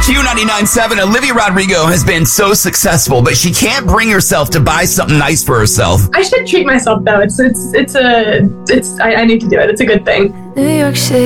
Q99.7, Olivia Rodrigo has been so successful, but she can't bring herself to buy something nice for herself. I should treat myself though. I need to do it. It's a good thing. New York City.